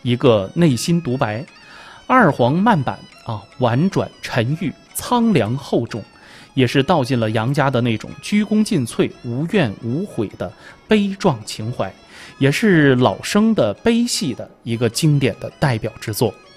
一个内心独白。二黄慢板啊，婉转沉郁，苍凉厚重，也是道尽了杨家的那种鞠躬尽瘁、无怨无悔的悲壮情怀，也是老生的悲戏的一个经典的代表之作。